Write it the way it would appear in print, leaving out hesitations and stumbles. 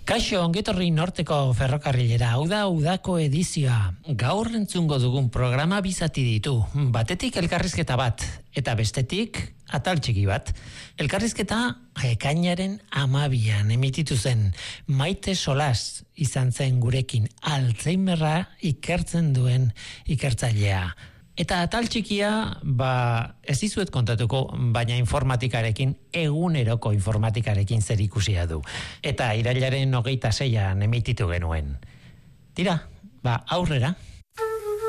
Kaixo, ongetorri norteko ferrokarrilera, hau da udako edizioa. Gaur entzungo dugun programa bizati ditu. Batetik elkarrizketa bat, eta bestetik atal txiki bat. Elkarrizketa ekainaren 12an emititu zen. Maite Solas izan zen gurekin, Alzheimerra ikertzen duen ikertzailea. Eta atal txikia, ez dizuet kontatuko, baina informatikarekin, eguneroko informatikarekin zer ikusia du. Eta irailaren 26an emititu genuen. Tira, aurrera.